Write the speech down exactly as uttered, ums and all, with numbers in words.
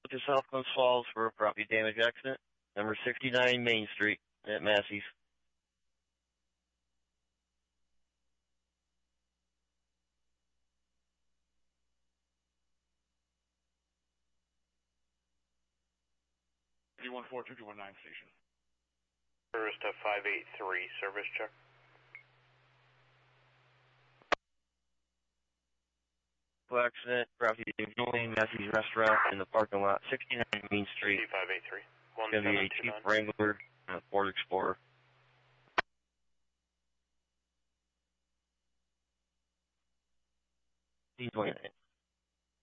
to South Glens Falls for a property damage accident, number sixty-nine Main Street at Massey's. three one four two two one nine station. Service to five eight three, service check. Accident, property damage, Massey's restaurant in the parking lot, sixty-nine Main Street. five eight three. It's going to be a Jeep Wrangler and a Ford Explorer. D twenty-nine.